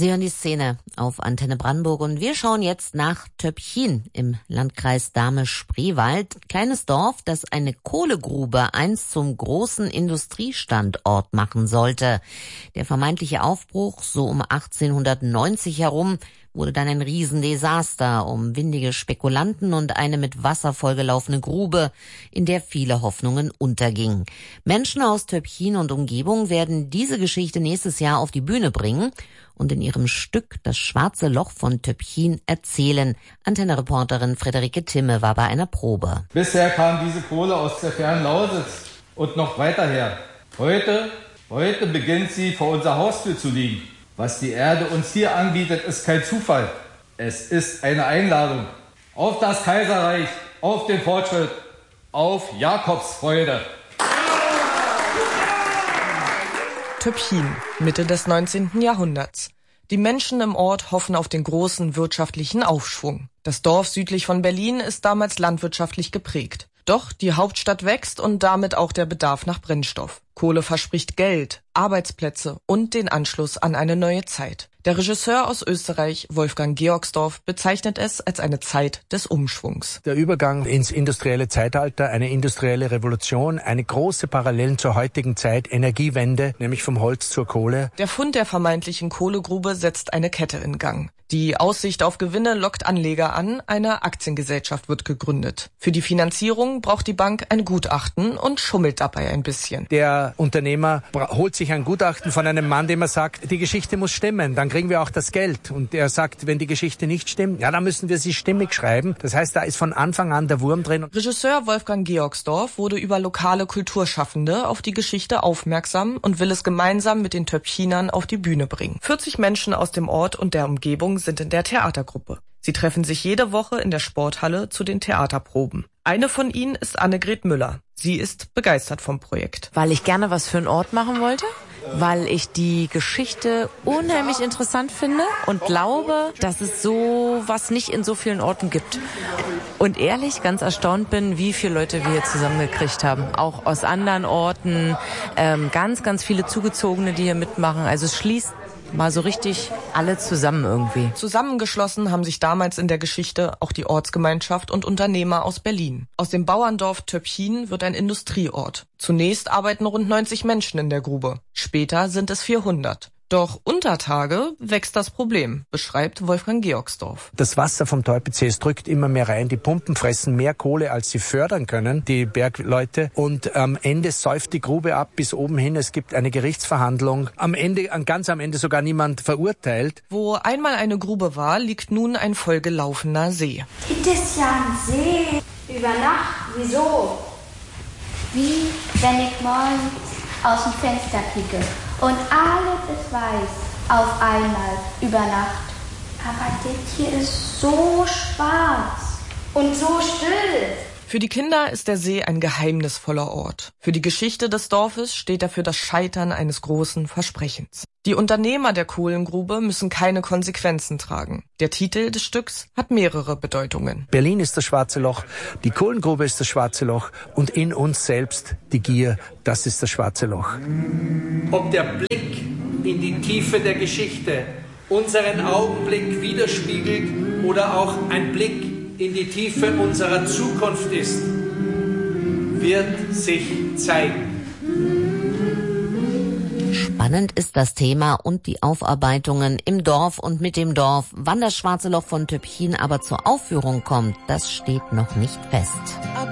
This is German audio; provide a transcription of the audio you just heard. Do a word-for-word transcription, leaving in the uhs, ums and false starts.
Sie hören die Szene auf Antenne Brandenburg und wir schauen jetzt nach Töpchin im Landkreis Dahme-Spreewald. Kleines Dorf, das eine Kohlegrube einst zum großen Industriestandort machen sollte. Der vermeintliche Aufbruch, so um achtzehnhundertneunzig herum, wurde dann ein Riesendesaster um windige Spekulanten und eine mit Wasser vollgelaufene Grube, in der viele Hoffnungen untergingen. Menschen aus Töpchin und Umgebung werden diese Geschichte nächstes Jahr auf die Bühne bringen und in ihrem Stück Das schwarze Loch von Töpchin erzählen. Antenne-Reporterin Friederike Timme war bei einer Probe. Bisher kam diese Kohle aus der fernen Lausitz und noch weiter her. Heute, heute beginnt sie vor unserer Haustür zu liegen. Was die Erde uns hier anbietet, ist kein Zufall. Es ist eine Einladung auf das Kaiserreich, auf den Fortschritt, auf Jakobsfreude. Töpchin, Mitte des neunzehnten Jahrhunderts. Die Menschen im Ort hoffen auf den großen wirtschaftlichen Aufschwung. Das Dorf südlich von Berlin ist damals landwirtschaftlich geprägt. Doch die Hauptstadt wächst und damit auch der Bedarf nach Brennstoff. Kohle verspricht Geld, Arbeitsplätze und den Anschluss an eine neue Zeit. Der Regisseur aus Österreich, Wolfgang Georgsdorf, bezeichnet es als eine Zeit des Umschwungs. Der Übergang ins industrielle Zeitalter, eine industrielle Revolution, eine große Parallelen zur heutigen Zeit, Energiewende, nämlich vom Holz zur Kohle. Der Fund der vermeintlichen Kohlegrube setzt eine Kette in Gang. Die Aussicht auf Gewinne lockt Anleger an, eine Aktiengesellschaft wird gegründet. Für die Finanzierung braucht die Bank ein Gutachten und schummelt dabei ein bisschen. Der Unternehmer holt sich ein Gutachten von einem Mann, dem er sagt, die Geschichte muss stimmen, dann kriegen wir auch das Geld. Und er sagt, wenn die Geschichte nicht stimmt, ja, dann müssen wir sie stimmig schreiben. Das heißt, da ist von Anfang an der Wurm drin. Regisseur Wolfgang Georgsdorf wurde über lokale Kulturschaffende auf die Geschichte aufmerksam und will es gemeinsam mit den Töpchinern auf die Bühne bringen. vierzig Menschen aus dem Ort und der Umgebung sind in der Theatergruppe. Sie treffen sich jede Woche in der Sporthalle zu den Theaterproben. Eine von ihnen ist Annegret Müller. Sie ist begeistert vom Projekt. Weil ich gerne was für einen Ort machen wollte, weil ich die Geschichte unheimlich interessant finde und glaube, dass es so was nicht in so vielen Orten gibt. Und ehrlich ganz erstaunt bin, wie viele Leute wir hier zusammengekriegt haben. Auch aus anderen Orten, ähm, ganz, ganz viele Zugezogene, die hier mitmachen. Also es schließt mal so richtig alle zusammen irgendwie. Zusammengeschlossen haben sich damals in der Geschichte auch die Ortsgemeinschaft und Unternehmer aus Berlin. Aus dem Bauerndorf Töpchin wird ein Industrieort. Zunächst arbeiten rund neunzig Menschen in der Grube. Später sind es vierhundert. Doch unter Tage wächst das Problem, beschreibt Wolfgang Georgsdorf. Das Wasser vom Teupitz, es drückt immer mehr rein. Die Pumpen fressen mehr Kohle, als sie fördern können, die Bergleute. Und am Ende säuft die Grube ab bis oben hin. Es gibt eine Gerichtsverhandlung. Am Ende, ganz am Ende sogar niemand verurteilt. Wo einmal eine Grube war, liegt nun ein vollgelaufener See. Gibt es ja einen See? Über Nacht? Wieso? Wie wenn ich morgens aus dem Fenster kicke und alles ist weiß auf einmal über Nacht. Aber das hier ist so schwarz und so still. Für die Kinder ist der See ein geheimnisvoller Ort. Für die Geschichte des Dorfes steht er für das Scheitern eines großen Versprechens. Die Unternehmer der Kohlengrube müssen keine Konsequenzen tragen. Der Titel des Stücks hat mehrere Bedeutungen. Berlin ist das schwarze Loch, die Kohlengrube ist das schwarze Loch und in uns selbst die Gier, das ist das schwarze Loch. Ob der Blick in die Tiefe der Geschichte unseren Augenblick widerspiegelt oder auch ein Blick in die Tiefe unserer Zukunft ist, wird sich zeigen. Spannend ist das Thema und die Aufarbeitungen im Dorf und mit dem Dorf. Wann das schwarze Loch von Töpchin aber zur Aufführung kommt, das steht noch nicht fest.